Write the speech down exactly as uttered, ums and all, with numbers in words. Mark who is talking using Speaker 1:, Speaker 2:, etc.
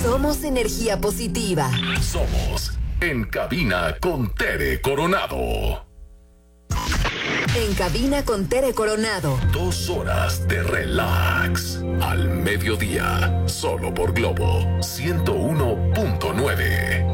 Speaker 1: Somos energía positiva.
Speaker 2: Somos En Cabina con Tere Coronado.
Speaker 1: En Cabina con Tere Coronado.
Speaker 2: Dos horas de relax. Al mediodía. Solo por Globo ciento uno punto nueve.